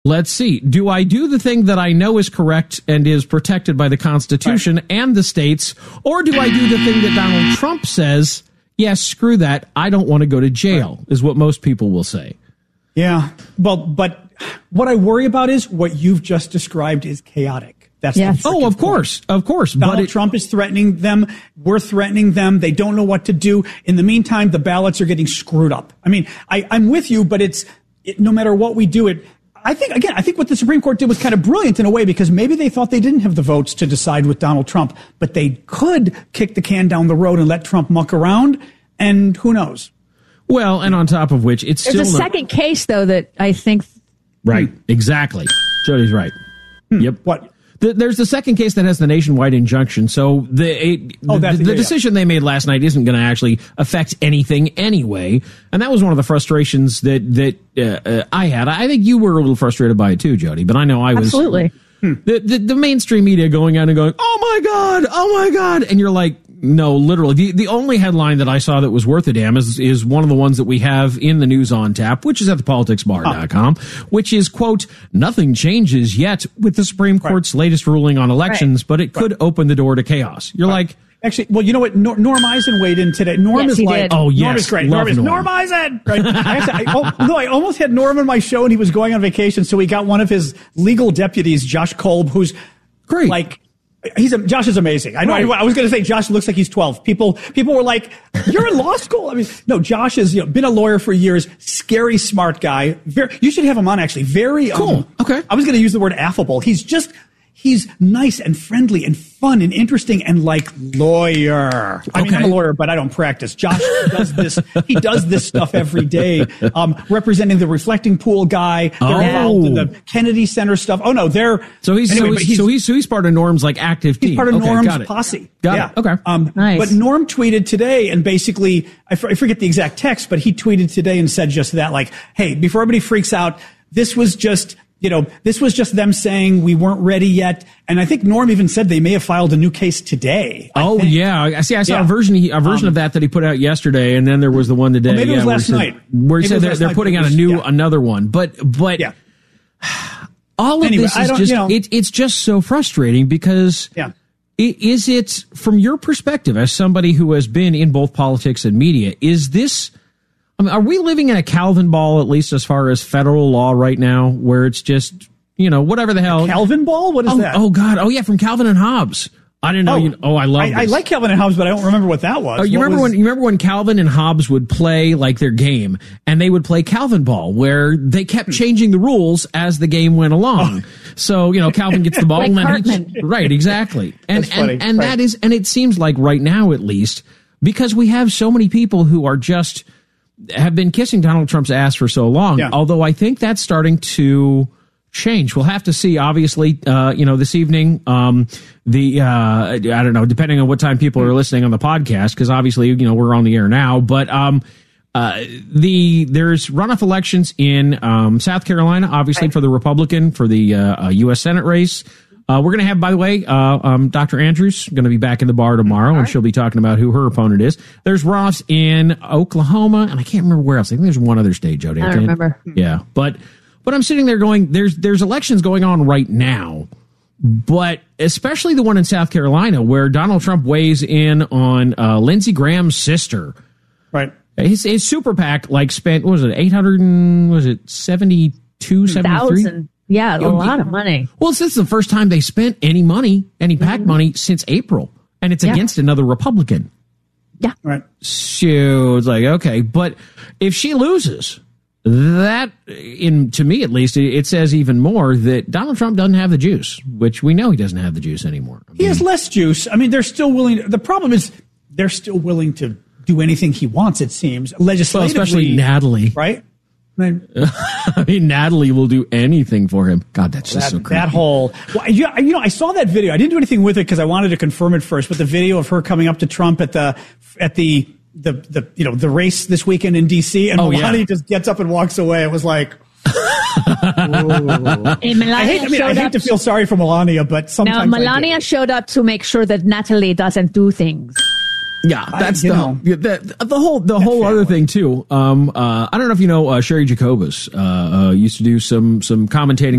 Let's see. Do I do the thing that I know is correct and is protected by the Constitution and the states, or do I do the thing that Donald Trump says, yes, screw that, I don't want to go to jail, is what most people will say. Yeah. Well, but what I worry about is what you've just described is chaotic. That's of course. Donald Trump is threatening them. We're threatening them. They don't know what to do. In the meantime, the ballots are getting screwed up. I mean, I'm with you, but no matter what we do, I think what the Supreme Court did was kind of brilliant in a way, because maybe they thought they didn't have the votes to decide with Donald Trump, but they could kick the can down the road and let Trump muck around, and who knows? Well, and on top of which, it's There's still a second case, though, that I think... Right, exactly. Jody's right. Yep. What? There's the second case that has the nationwide injunction, so the decision they made last night isn't going to actually affect anything anyway, and that was one of the frustrations that I had. I think you were a little frustrated by it too, Jody, but I know I was. Absolutely. The mainstream media going out and going, oh my God, and you're like, no, literally. The only headline that I saw that was worth a damn is one of the ones that we have in the news on tap, which is at thepoliticsbar.com, which is, quote, nothing changes yet with the Supreme Court's latest ruling on elections, but it could open the door to chaos. You're like... Actually, well, you know what? Norm Eisen weighed in today. Norm is like, did. Oh, yes. Norm is great. Norm Eisen! Right? I almost had Norm on my show and he was going on vacation, so we got one of his legal deputies, Josh Kolb, who's great. Like... Josh is amazing. I know. Right. I was going to say Josh looks like he's 12. People were like, "You're in law school." I mean, no. Josh has been a lawyer for years. Scary, smart guy. You should have him on. Actually, very cool. Okay. I was going to use the word affable. He's nice and friendly and fun and interesting and like lawyer. I mean, I'm a lawyer, but I don't practice. Josh does this. He does this stuff every day, representing the Reflecting Pool guy. They're involved in the Kennedy Center stuff. Oh no, he's part of Norm's like active team. He's part of Norm's posse. Got it. Okay. Nice. But Norm tweeted today and basically, I forget the exact text, but he tweeted today and said just that, like, hey, before everybody freaks out, this was just them saying we weren't ready yet. And I think Norm even said they may have filed a new case today. Yeah. I saw a version of that he put out yesterday, and then there was the one today. Maybe it was last night. Where he said they're putting out another one. But all of this is it's just so frustrating because is it, from your perspective as somebody who has been in both politics and media, is this... I mean, are we living in a Calvin ball, at least as far as federal law right now, where it's just, whatever the hell. Calvin ball? What is that? Oh, God. Oh, yeah, from Calvin and Hobbes. I didn't know. I love this. I like Calvin and Hobbes, but I don't remember what that was. Oh, you remember when Calvin and Hobbes would play like their game, and they would play Calvin ball, where they kept changing the rules as the game went along. So, Calvin gets the ball, like and then right, exactly. And that is, and it seems like right now, at least, because we have so many people who are just have been kissing Donald Trump's ass for so long. Yeah. Although I think that's starting to change. We'll have to see. Obviously, this evening, I don't know, depending on what time people are listening on the podcast, because obviously, we're on the air now. But there's runoff elections in South Carolina, obviously for the Republican for the U.S. Senate race. We're going to have, by the way, Dr. Andrews going to be back in the bar tomorrow, and she'll be talking about who her opponent is. There's runoffs in Oklahoma, and I can't remember where else. I think there's one other state, Jody. I don't remember. Yeah, but I'm sitting there going, there's elections going on right now, but especially the one in South Carolina where Donald Trump weighs in on Lindsey Graham's sister. Right. His super PAC spent, what was it, 72, 73? Yeah, a lot of money. Well, this is the first time they spent any PAC money since April, and it's against another Republican. Yeah. Right. So it's like, okay, but if she loses, that, to me at least, it says even more that Donald Trump doesn't have the juice, which we know he doesn't have the juice anymore. He has less juice. I mean, they're still willing. The problem is they're still willing to do anything he wants, it seems, legislatively. Well, especially Natalie. Right? I mean, Natalie will do anything for him. God, that's just so creepy. That whole, I saw that video. I didn't do anything with it because I wanted to confirm it first. But the video of her coming up to Trump at the race this weekend in D.C. and Melania just gets up and walks away. It was like, I hate to feel sorry for Melania, but sometimes Melania showed up to make sure that Natalie doesn't do things. Yeah, that's the whole other thing too. I don't know if you know Sherry Jacobus used to do some commentating